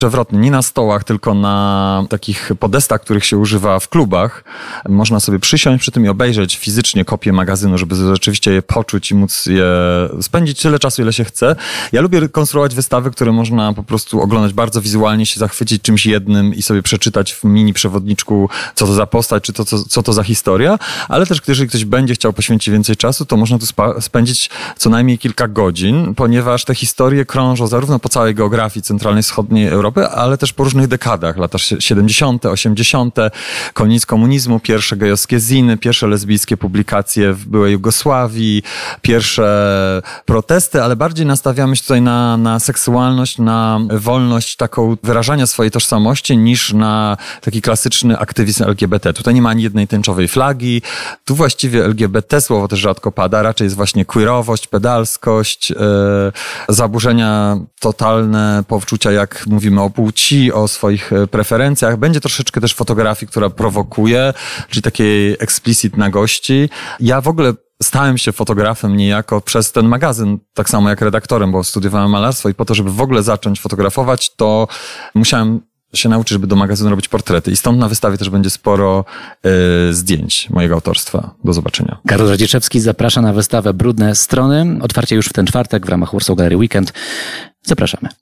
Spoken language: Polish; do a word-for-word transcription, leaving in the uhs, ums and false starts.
Przewrotnie, nie na stołach, tylko na takich podestach, których się używa w klubach. Można sobie przysiąść przy tym i obejrzeć fizycznie kopię magazynu, żeby rzeczywiście je poczuć i móc je spędzić tyle czasu, ile się chce. Ja lubię konstruować wystawy, które można po prostu oglądać bardzo wizualnie, się zachwycić czymś jednym i sobie przeczytać w mini przewodniczku, co to za postać, czy to, co, co to za historia, ale też jeżeli ktoś będzie chciał poświęcić więcej czasu, to można tu spa- spędzić co najmniej kilka godzin, ponieważ te historie krążą zarówno po całej geografii centralnej, wschodniej Europy, ale też po różnych dekadach, lata siedemdziesiąte, osiemdziesiąte, koniec komunizmu, pierwsze gejowskie ziny, pierwsze lesbijskie publikacje w byłej Jugosławii, pierwsze protesty, ale bardziej nastawiamy się tutaj na, na seksualność, na wolność taką wyrażania swojej tożsamości niż na taki klasyczny aktywizm L G B T. Tutaj nie ma ani jednej tęczowej flagi, tu właściwie L G B T słowo też rzadko pada, raczej jest właśnie queerowość, pedalskość, yy, zaburzenia totalne, powczucia, jak mówimy o płci, o swoich preferencjach. Będzie troszeczkę też fotografii, która prowokuje, czyli takiej explicit nagości. Ja w ogóle stałem się fotografem niejako przez ten magazyn, tak samo jak redaktorem, bo studiowałem malarstwo i po to, żeby w ogóle zacząć fotografować, to musiałem się nauczyć, żeby do magazynu robić portrety. I stąd na wystawie też będzie sporo y, zdjęć mojego autorstwa. Do zobaczenia. Karol Radziszewski zaprasza na wystawę Brudne Strony. Otwarcie już w ten czwartek w ramach Warsaw Gallery Weekend. Zapraszamy.